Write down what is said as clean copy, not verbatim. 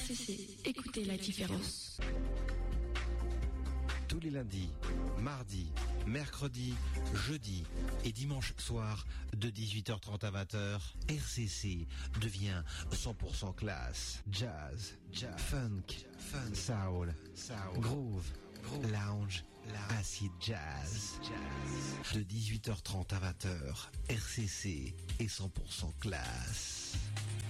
RCC, écoutez la différence. Tous les lundis, mardis, mercredis, jeudis et dimanche soir de 18h30 à 20h, RCC devient 100% classe, jazz, funk, soul, groove, lounge, acid jazz. De 18h30 à 20h, RCC est 100% classe.